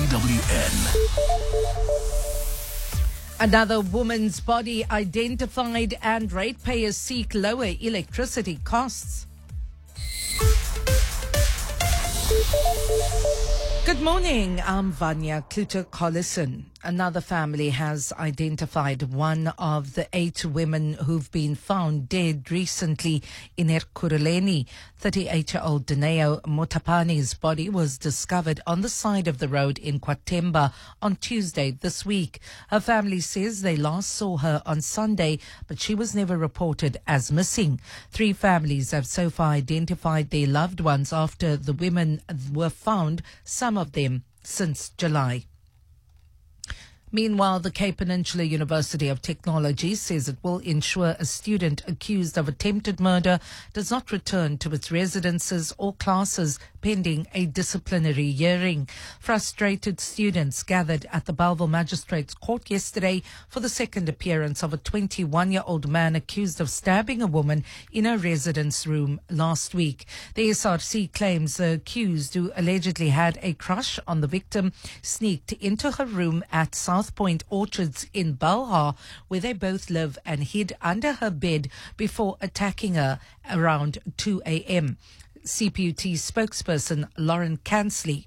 EWN. Another woman's body identified and ratepayers seek lower electricity costs. Good morning, I'm Vanya Kluter-Collison. Another family has identified one of the 8 women who've been found dead recently in Ekurhuleni. 38-year-old Dineo Motapani's body was discovered on the side of the road in Kwatemba on Tuesday this week. Her family says they last saw her on Sunday, but she was never reported as missing. 3 families have so far identified their loved ones after the women were found, some of them since July. Meanwhile, the Cape Peninsula University of Technology says it will ensure a student accused of attempted murder does not return to its residences or classes pending a disciplinary hearing. Frustrated students gathered at the Bellville Magistrates Court yesterday for the second appearance of a 21-year-old man accused of stabbing a woman in a residence room last week. The SRC claims the accused, who allegedly had a crush on the victim, sneaked into her room at South Point Orchards in Belhar, where they both live, and hid under her bed before attacking her around 2 a.m. CPUT spokesperson Lauren Kansley.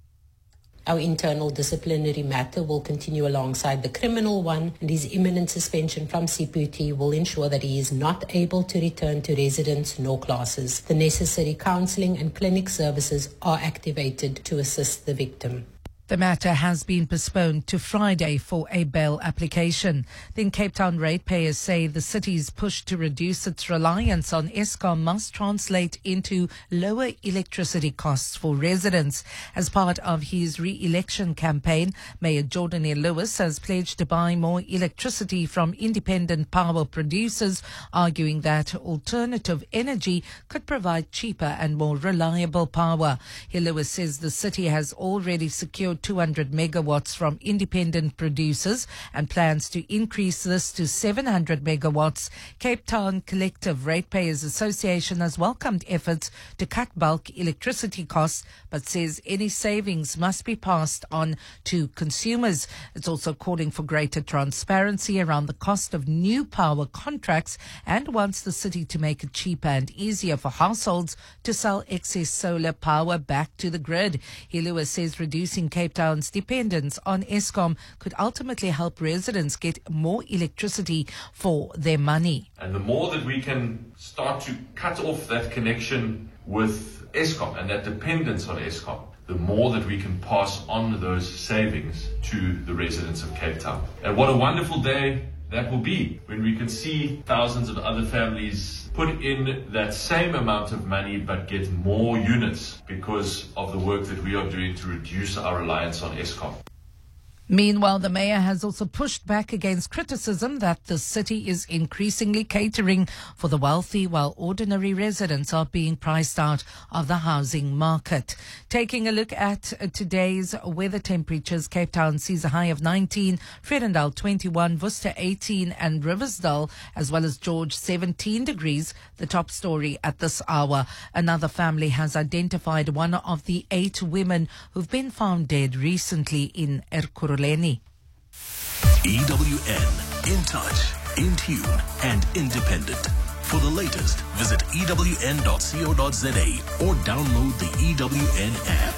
Our internal disciplinary matter will continue alongside the criminal one, and his imminent suspension from CPUT will ensure that he is not able to return to residence nor classes. The necessary counselling and clinic services are activated to assist the victim. The matter has been postponed to Friday for a bail application. Then Cape Town ratepayers say the city's push to reduce its reliance on Eskom must translate into lower electricity costs for residents. As part of his re-election campaign, Mayor Jordan Lewis has pledged to buy more electricity from independent power producers, arguing that alternative energy could provide cheaper and more reliable power. Lewis says the city has already secured 200 megawatts from independent producers and plans to increase this to 700 megawatts. Cape Town Collective Ratepayers Association has welcomed efforts to cut bulk electricity costs, but says any savings must be passed on to consumers. It's also calling for greater transparency around the cost of new power contracts and wants the city to make it cheaper and easier for households to sell excess solar power back to the grid. Lewis says reducing Cape Town's dependence on Eskom could ultimately help residents get more electricity for their money. And the more that we can start to cut off that connection with Eskom and that dependence on Eskom, the more that we can pass on those savings to the residents of Cape Town. And what a wonderful day that will be when we can see thousands of other families put in that same amount of money but get more units because of the work that we are doing to reduce our reliance on Eskom. Meanwhile, the mayor has also pushed back against criticism that the city is increasingly catering for the wealthy while ordinary residents are being priced out of the housing market. Taking a look at today's weather temperatures, Cape Town sees a high of 19, Fredendal 21, Worcester 18 and Riversdale as well as George 17 degrees, the top story at this hour. Another family has identified one of the 8 women who've been found dead recently in Ekurhuleni. EWN, in touch, in tune, and independent. For the latest, visit ewn.co.za or download the EWN app.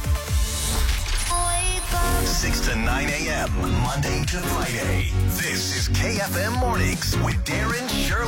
6 to 9 a.m., Monday to Friday. This is KFM Mornings with Darren Sherlock.